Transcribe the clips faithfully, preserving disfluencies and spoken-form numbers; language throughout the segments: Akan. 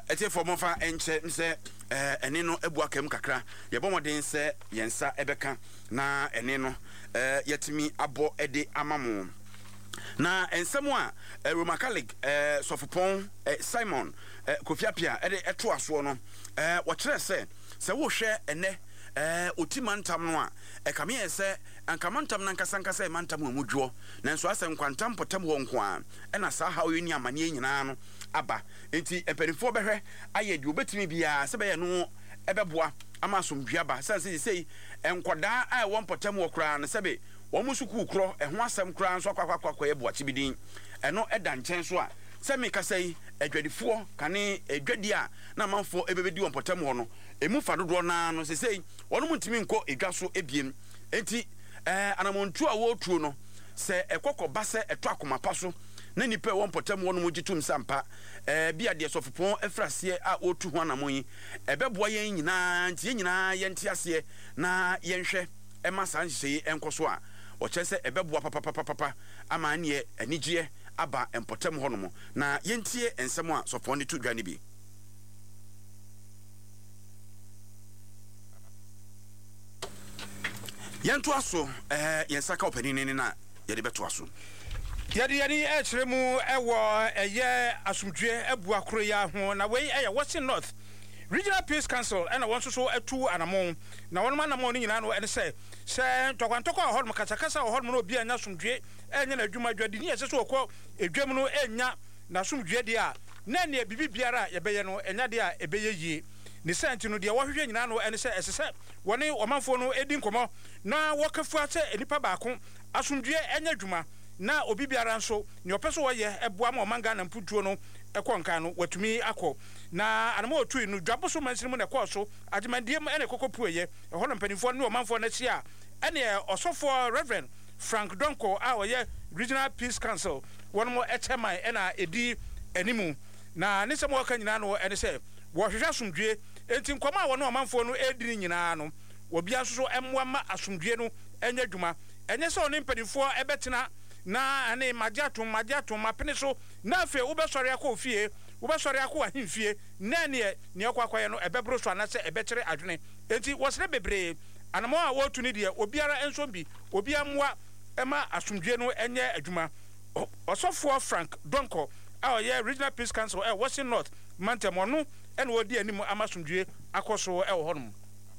ete for monfa enche nse eh ene no ebu akam kakra ye bomoden se yensa ebeka na ene no eh yetimi abo ede amamo na ensemu a Roma Catholic eh Sofopon eh, Simon eh, Kofiapia ede eto aso no eh wo kire se se wo hwe ene eh otimantam no a e kame ese ankamantam na nkasa nkasa e mantam amudwo nanso asem kwantam potam wo nko a e na sa hawo ni amane nyina no aba enti emperifo behwe aye di obetimi bia se be ye no ebeboa ama somdua ba sanse sei enkoda a won potam wo kra na sebe wo musuku kro e ho asem kra nso akwakwakwa ye boa chibidin eno eda nchen so a se me kasai adwadifo kane adwadi a na manfo ebebedi won potam ho no emu fa dodo na no sei wono mutimi nko edwa so ebiem enti eh anamontu a wo tuo no se ekokoba se eto akomapa so na nipa won potam wono mugitum sampa eh bia de sofopon efrase a otu ho anamon yi ebeboa yen nyina ntie nyina yente ase na yenhwe ema sanhye enkoso a o chese ebeboa papa papa papa ama ane anigye aba empotem honomo na yentie ensemo a sofon ne tu dwane bi yentu aso eh yensaka opanini ni na yede beto aso yadi yadi e kyeremu ewo eye asumdwe ebu akoro ya ho na we eye Western North Regional Peace Council and won so etu anamon na won manamon ni nyina no ene se se tokwantokwa ho no kasakasa ho no obi anya asumdwe enye na adwuma dwadi ni ese so okọ edwam no enya na asumdwe de a na ne bibi biara ye beye no enya de a ebeye yie ni senti no de wohwehwe nyina no ene se ese se woni omanfo no edi nkomo na wokafu ate enipa baako asumdwe enya adwuma na obi biara nso ne opeso wo ye eboa ma omanga na mputuo no ekonkan no watumi akọ na anamo otu no dwaboso mansimu na ekọ agimandiem ene kokopueye eho no mpanifo ne omanfo na chia ene osofo Reverend Frank Donko a oye Regional Peace Council won mo echeman ena edi animu na ne semo ka nyina no ene se wo hwehwe asumdue enti nkoma won omanfo no edi nyina no obi asoso emwa ma asumdue no enya dwuma enye se oni mpanifo ebetena na ane magiato magiato mapene so na afi ubesori akọ ofie ubesori akọ ahimfie na ne ne akwakwaya no ebebro so anase ebekere adwene enti wosre bebre anamo a wotu ni de obiara enso bi obiamwa ema asumdwe no enye adwuma osofo Frank Donko a oye Regional Peace Council e Western North Mantam no ene wodi anim amasumdwe akoso e wo honom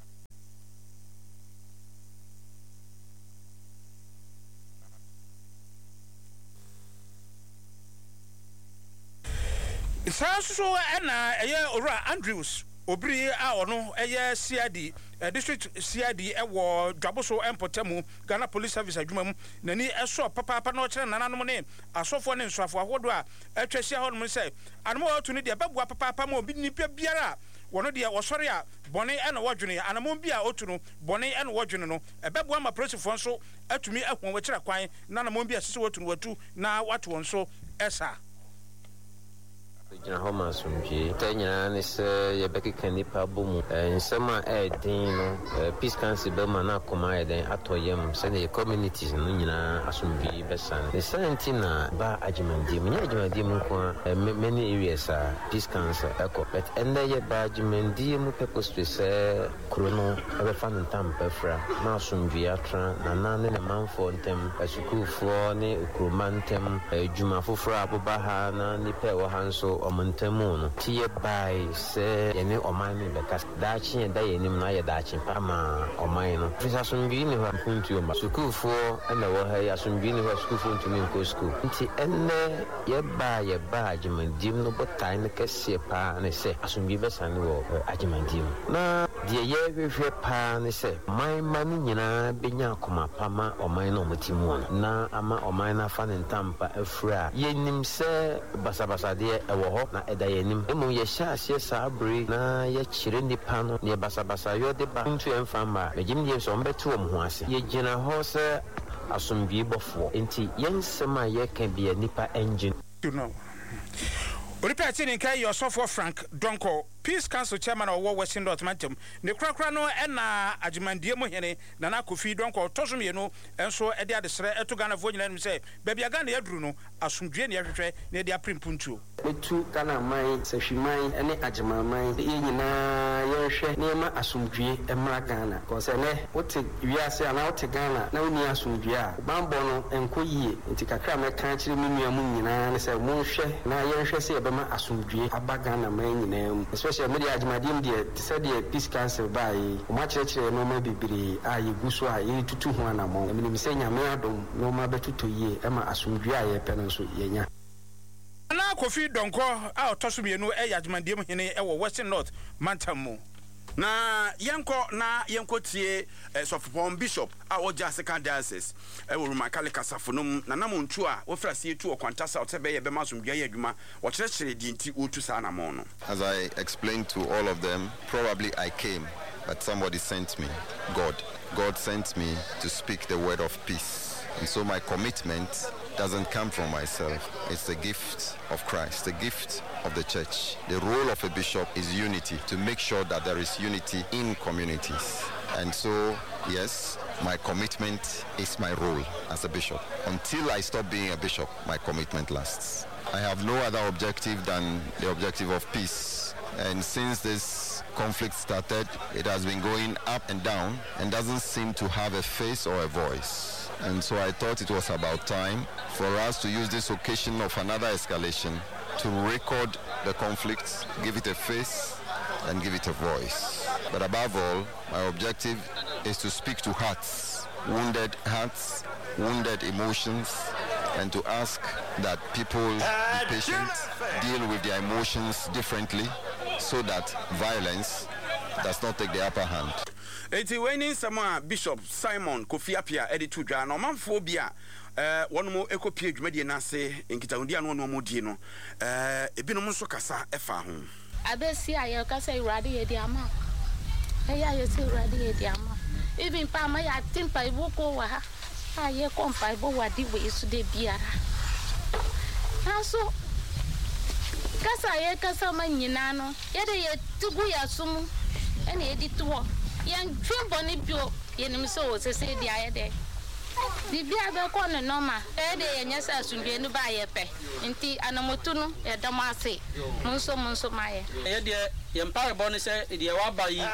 Sanso ena eye ora Andrews obiri a ono eye C I D uh, district C I D ewo dwaboso empotemu Ghana Police Service adwumam nani eso papa papa no kire nananom ne asofo ne nsofo ahodo a atwahia ho no se anamo otu ne de babua papa papa ma obi nipa biara wono de wosori a bone ena wodwene anamo bi a otu no bone ena wodwene no ebabua ma prosifo nso atumi ahon wakira kwan nanamo bi asese wotu no watu na watu wonso esa Regional Home Asumdwe tanyana ne se yebeki kanipa bomu nsema e din no Peace Council be ma na koma e den atoyem se ne communities no nyina asumdwe besan ne santina ba agimandi mu nya agimandi mu ko many areas a Peace Council ekopet ende ye ba agimandi mu purpose se krono ebe fan ntam pefra na asumdwe atra na na ne manfo ntem asukufo ne ukromantem adwuma foforo aboba ha na nipa wo hanso omontemu no tie bai se yene oman me beka dachi enda yenim na ye dachi ama oman no fisa sumbi ni ho kuntu o ma sukufo na wo ha ya sumbi ni ho sukufo ntumi nko school nti enne ye ba ye ba ajimandim no botai ne kese pa ne se asumbi besa ni wo ajimandim na die ye hwehwe pa ne se man man nyina benya akoma pama oman no motimu na ama oman na fa ne ntampa afura yenim se basabasa de ewo na edayenim emu ye sha ase sabri na ye chire nipa no ne basabasa yo de ba ntu emfamba megim die so mbeto om ho ase ye gina ho se asumbi bofo enti yensema ye kan bia nipa engine you know Oripati ni kai Osofo Frank Donko Peace Council chairman of Western North Mancham ne krakra no na agimandie mo hene na na Kofi Donko tosum ye no enso e de adesre eto Ghana fo nyina nim say bebia Ghana yaduru no asomdwe ne yahwehwe ne de aprimpuntuo etu Ghana man sehwiman ene agimaman ye nyina yehwe ne ma asomdwe emra Ghana ko se ne wote wiase ana wote Ghana na woni asomdwe a bambo no enko yie nti kakra me kan kire me nuamu nyina ne se mo hwe na yehwe se be ma asomdwe aba Ghana man nyina especially media agimadim de te se de Peace Council bai o ma chekire no ma bibiri a ye guso a ye tutu ho anamo emi mi se nyame adom no ma betuto yie e ma asomdwe a ye pe no so ye nya na Kofi Donko a otoso mienu e yagimandie mo hene e wo Western North Mantam na yanko na yanko tie eh, Sofopon Bishop a oja second diocese e wo Ruma Kalika safonum na namontu a wo frase etu okwanta south be ye be masomdua ye adwuma wo kyerɛkyerɛ di nti otu sa na mo no. As I explained to all of them, probably I came, but somebody sent me. God God sent me to speak the word of peace. And so my commitment doesn't come from myself. It's a gift of Christ, the gift of the church. The role of a bishop is unity, to make sure that there is unity in communities. And so, yes, my commitment is my role as a bishop. Until I stop being a bishop, my commitment lasts. I have no other objective than the objective of peace. And since this conflict started, it has been going up and down and doesn't seem to have a face or a voice. And so I thought it was about time for us to use this occasion of another escalation to record the conflict, give it a face, and give it a voice. But above all, my objective is to speak to hearts, wounded hearts, wounded emotions, and to ask that people be patient, deal with their emotions differently, so that violence does not take the upper hand. Eti weni sama Bishop Simon Kofi Apia editu dwa na omanfo bia eh wono mo ekopie dwumade na se nkitahudi anu no mo die no eh ebinom nso kasa efa ho abesi aye kasa irade ye di ama eya ye se irade ye di ama even pa ma ya timpa iboko wa ha aye kompa ibo wa di we isu de biara aso kasa ye kasa ma nyina no ye de ye tugu ya sumu ene edituo yan twemboni bio yenim so wo sese dia ye de bibia be ko no normal e de ye nyasa asundwe no ba ye pe nti anamotu no e dam ase monso monso maye ye de ye mpare bo ne se de wa ba yi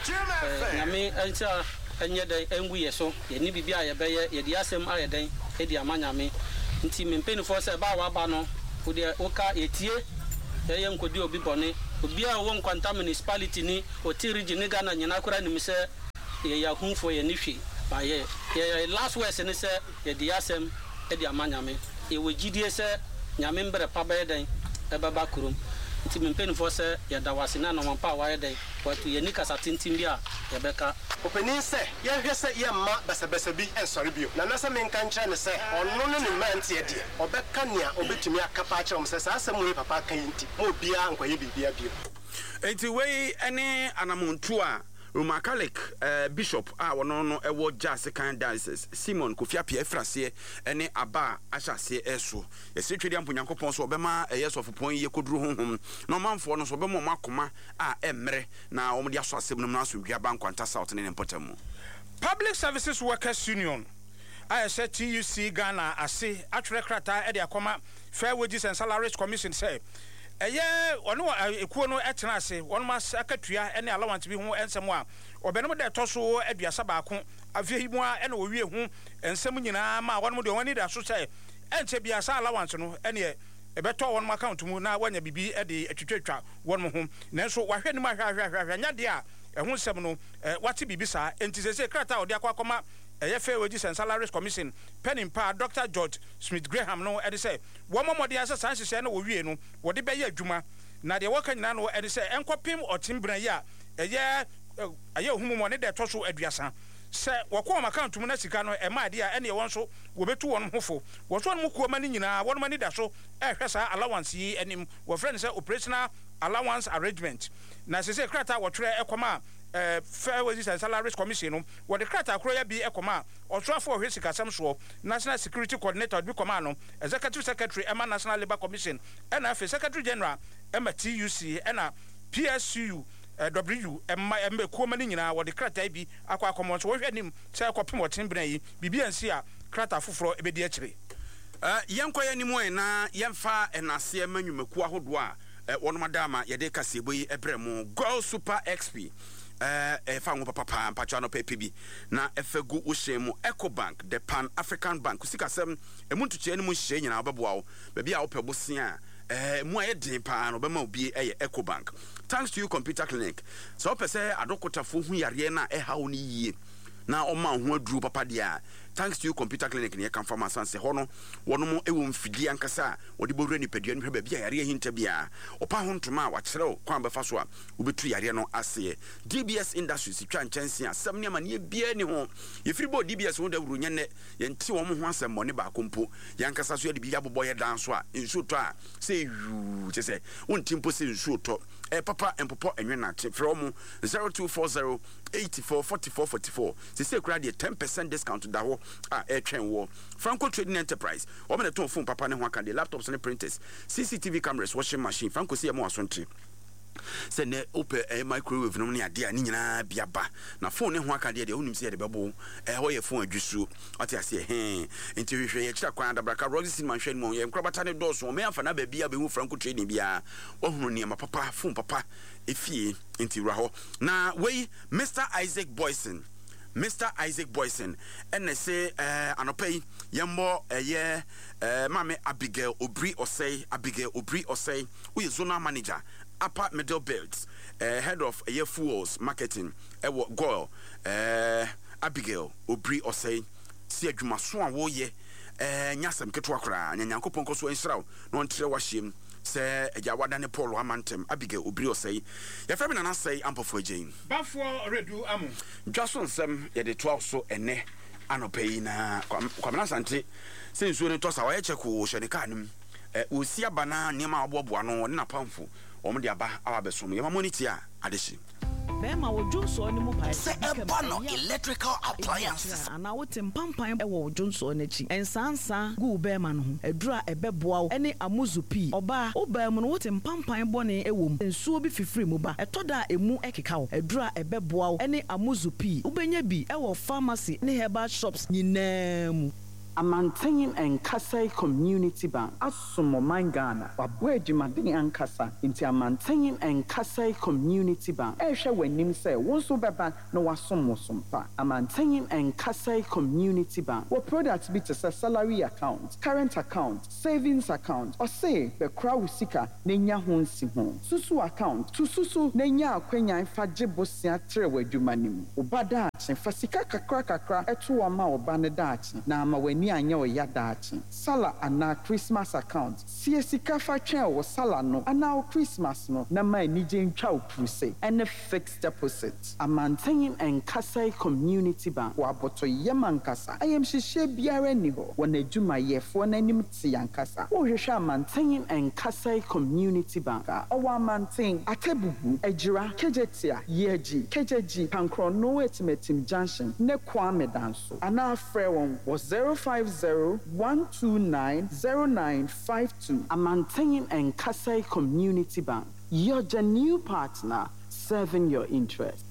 nyame ansa enye de engu ye so ye ni bibia ye be ye ye de asem aye den e de amanyame nti mempeni fo se ba wa ba no wo de wo ka etie ye ye nkodi obi bone obi a wo nkwanta municipality ni oti region Ghana nyina kora nim se ye ya hunfo ye ni hwe ba ye ye last words ni se ye di asem e di amanyame ye wogidie se nyame mbre pa ba ye den e baba kurum nti mempeni fo se ye da wase na no mpa wa ye den watu ye ni kasa tintin bi a ye beka openi se ye hwe se ye ma besebese bi ensori bio na na se menka nche ne se ono no ne mante ye die obeka nia obetumi akapa a kire se sa asem we papa kan nti mo bia nkwaye bibia bio. Eti wei ene anamuntu a Roma Catholic uh, Bishop a wono no ewo ja second diocese Simon Kofi Apia frase ene aba ahyase eso yesi twedi ampo Nyankopon so obema eyesofopon ye koduru honhom no manfo no so obema makoma a emre na omde aso asem no na so dwa bankwanta south ne npotamu. Public Services Workers Union I said T U C Ghana ase atwere krata e de akoma Fair Wages and Salaries Commission say eye ono ekuo no etena ase wono mas akatua ene allowance bi ho ensem a obenom de toso aduasa baako afie mu a ene owie hu ensem nyina ma wono de woni da so say enche biasa allowance no ene ebeto wono account mu na wanya bibi e de atwitwatwa wono ho nanso wahwe ni ma hwa hwa hwa nya de a ehun sem no wate bibi sa enti sese krata odi akwa eye Fair Wages and Salaries Commission penning pa Doctor George Smith Graham no e say wo momode asa sansese na wo wie no wo de be ya adwuma na de wo kan nyina no e say enkopim otimbran ya eye aye humu mo ne de toso aduasa se wo ko account mu na sika no e ma de a ene won so wo betu won hofo wo so no kuoma ni nyina won mani da so e hwesa allowance yi enim wo friend say operational allowance arrangement na se se krata wo twere ekoma Uh, Fair Wages and Salaries Commission what the crata akroya bi ekoma otrafo ohwe sikasam so National Security Coordinator bi koma no Executive Secretary Emma National Labour Commission and afi Secretary General Emma T U C and P S U uh, W emma embe kuoma ni nyina wo de krata bi akwa akomo so wo hwe nim se akopem woten bena yi bibi ansi a krata foforo ebedi akire eh yenko ya nimu na yemfa enase manwumaku ahodo a wonom adama yede kasebo yi ebremu Gold Super X P eh e fa ngo papa pacho no pepe bi na efegu wo shemu Ecobank the Pan African Bank kusika sem emuntu che ni mu hye nyina obeboa wo ba bia wo pebo sia eh mu aye din pa no bema obi eye Ecobank. Thanks to you computer clinic so pese adokotafo hu yare na e ha wo ni yie na o ma ho aduru papa dia. Thanks to you computer clinic ne kan fama sanse hono wono mo ewo mfidi ankasa wode bowura ni padua ni hweba bia yare hinta bia opa ho ntoma wa kyerɛw kwan befa so a obetu yare no ase. D B S Industries twa nchanse asɛm ne ma ne bia ni ho yefiri bo D B S ho da wuro nyene yenti wo mo ho asɛm mo ne ba kompo yankasa so yade bi yabobɔ ye dan so a nsu to a say yu kyese wonti mpo se nsu to eh papa empopo enwe na che frɛ mo zero two four zero eight four four four four four se se kura de ten percent discount da ho ah airtrain wo Franco Trading Enterprise o me to phone papa ne ho aka de laptops and printers C C T V cameras washing machine Franco see mo asontre se ne ope eh, microwave no ne ade a ni nyina bia ba na phone ne ho aka de de onim se de bebo eh ho ye phone adwusu ate ase he enti hwehwe ye kira kwan da braka Roxy Cinema hwe no ye nkrabata ne doso o me afa na ba bia be hu Franco Trading bia wo hunu ne ma papa phone papa efie enti wura ho na we Mister Isaac Boyson Mister Isaac Boyson and say uh anopay yambo eye uh mame Abigail Obri Osei Abigail Obri Osei who is zona manager upper middle belt uh, head of Aye Fools marketing ewo goal uh Abigail Obri Osei si adwuma so a wo ye eh nyasem keto akra nyanyankopon koso ensraw no ntre wahiem se eja wadane Paul amantem Abigail Obri Osei ya femi na na sei ampofo agyin bafo redu amu dwaso nsem ye de to so ene anopei na kwamna sante se nsuo ne to sa wa ye cheko hye ne kanum eh osi abana ne ma aboboa no ne na pamfo o mo de aba awa besom ye ma moniti a adeshi Bema wo Johnson ni mu pai. Se ebono electrical appliances. Ana wo tempampan e wo Johnson n'echi. Ensansa gu bema no ho. Edura ebeboa wo ene amuzu pi. Oba wo bema no wo tempampan bone ewom. Ensuo bi fifiri mu ba. Etoda emu ekeka wo. Edura ebeboa wo ene amuzu pi. Ubenya bi e wo pharmacy ne herbal shops nyinaa Amantenyin and Kasai Community Bank Asumo Mangana Wabwe Jumadini and Kasa into Amantenyin and Kasai Community Bank Esha when nim say wonso beba no wasomo sompa Amantenyin and Kasai Community Bank what products be to say salary account current account savings account or say the crowd sika nenya honsi ho susu account to susu nenya akwenya faje bosia trewe jumanim obada achen fasika kakra kakra eto ama obane dachi na ama ni anya o yadachi sala ana Christmas account siesika fa twen o sala no ana o Christmas no na ma ni je ntwa opuse and fixed deposit Amantenyin and Kasai Community Bank wa boto yemankasa ayem hihye biara ni ho wona adwuma yefo na nim ti yankasa wo hwehwe Amantenyin and Kasai Community Bank o wa Amanten Atebubu Ejira Kejetia Yeji Kejeji Pankro no etimetim junction ne Kwame Danso ana frɛ won was zero five zero one two nine zero nine five two Amantenyin and Kasai Community Bank. You're the new partner serving your interest.